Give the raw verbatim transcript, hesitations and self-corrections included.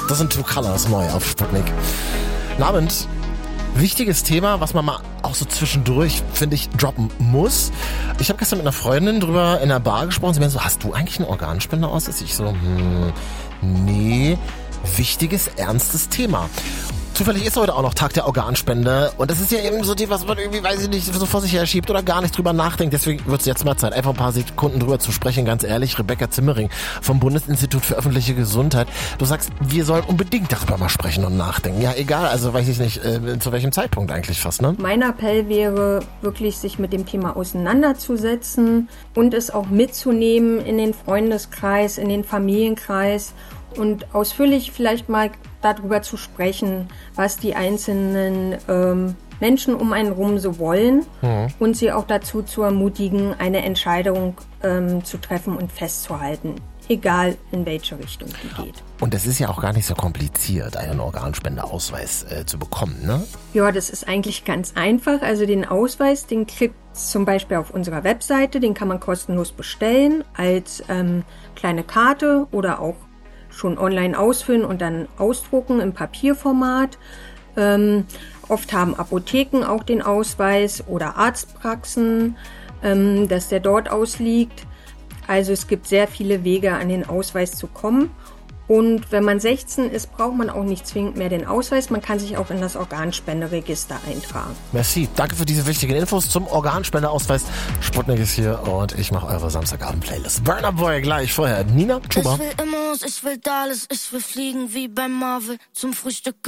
Das sind Two Colors neu auf Sputnik. Guten Abend. Wichtiges Thema, was man mal auch so zwischendurch, finde ich, droppen muss. Ich habe gestern mit einer Freundin drüber in der Bar gesprochen. Sie meinte so, hast du eigentlich einen Organspender aus? Ich so, hm, nee, wichtiges, ernstes Thema. Zufällig ist heute auch noch Tag der Organspende und das ist ja eben so die, was man irgendwie, weiß ich nicht, so vor sich her schiebt oder gar nicht drüber nachdenkt. Deswegen wird es jetzt mal Zeit, einfach ein paar Sekunden drüber zu sprechen. Ganz ehrlich, Rebecca Zimmering vom Bundesinstitut für öffentliche Gesundheit. Du sagst, wir sollen unbedingt darüber mal sprechen und nachdenken. Ja, egal, also weiß ich nicht, äh, zu welchem Zeitpunkt eigentlich fast, ne? Mein Appell wäre wirklich, sich mit dem Thema auseinanderzusetzen und es auch mitzunehmen in den Freundeskreis, in den Familienkreis und ausführlich vielleicht mal darüber zu sprechen, was die einzelnen ähm, Menschen um einen rum so wollen mhm. und sie auch dazu zu ermutigen, eine Entscheidung ähm, zu treffen und festzuhalten, egal in welche Richtung die geht. Und es ist ja auch gar nicht so kompliziert, einen Organspendeausweis äh, zu bekommen, ne? Ja, das ist eigentlich ganz einfach. Also den Ausweis, den kriegt zum Beispiel auf unserer Webseite, den kann man kostenlos bestellen als ähm, kleine Karte oder auch schon online ausfüllen und dann ausdrucken im Papierformat. Ähm, oft haben Apotheken auch den Ausweis oder Arztpraxen, ähm, dass der dort ausliegt. Also es gibt sehr viele Wege, an den Ausweis zu kommen. Und wenn man sechzehn ist, braucht man auch nicht zwingend mehr den Ausweis. Man kann sich auch in das Organspenderegister eintragen. Merci. Danke für diese wichtigen Infos zum Organspendeausweis. Sputnik ist hier und ich mache eure Samstagabend-Playlist. Burna Boy gleich vorher. Nina Chuba. Ich will Immos, ich will Dallas, ich will fliegen wie beim Marvel zum Frühstück.